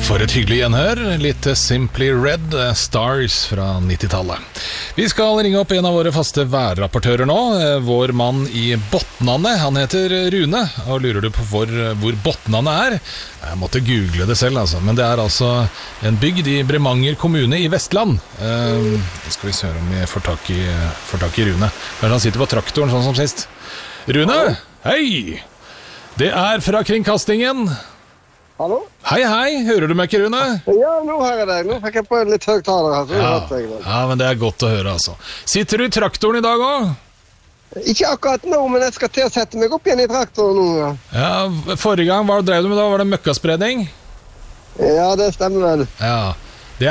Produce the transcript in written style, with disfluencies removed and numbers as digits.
for et hyggelig gjenhør. Litt Simply Red, Stars fra 90-tallet. Vi skal ringe opp en av våre faste værrapportører nå. Vår mann i Botnane, han heter Rune. Og lurer du på hvor Botnane er? Jeg måtte google det selv, altså. Men det er altså en bygd i Bremanger kommune i Vestland. Skal vi se om vi får tak i Rune. Kanskje han sitter på traktoren sånn som sist. Rune, hei! Det er fra Kringkastingen. Hallo? Hei, hører du meg ikke, Rune? Ja, nå hører jeg deg. Nå fikk jeg på en litt høyttaler her. Ja, men det er godt å høre, altså. Sitter du i traktoren i dag også? Ikke akkurat nå, men jeg skal til å sette meg opp igjen i traktoren nå. Ja, forrige gang, hva drev du med da? Var det møkkaspredning? Ja, det stemmer vel. Ja.